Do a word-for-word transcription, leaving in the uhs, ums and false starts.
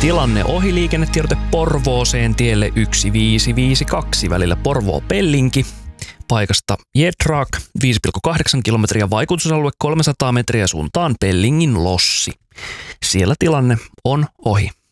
Tilanne ohi, liikennetiedote Porvooseen tielle yksi viisi viisi kaksi välillä Porvoo-Pellinki. Paikasta Jedrak viisi pilkku kahdeksan kilometriä, vaikutusalue kolmesataa metriä suuntaan Pellingin Lossi. Siellä tilanne on ohi.